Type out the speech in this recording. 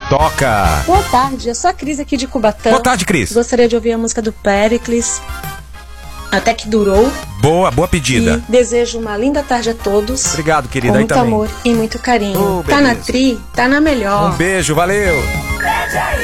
Toca! Boa tarde, eu sou a Cris aqui de Cubatão. Boa tarde, Cris. Gostaria de ouvir a música do Péricles, Até Que Durou. Boa pedida. E desejo uma linda tarde a todos. Obrigado, querida. Com muito aí também. amor e muito carinho. Tá na Beleza. Tri, tá na melhor. Um beijo, valeu!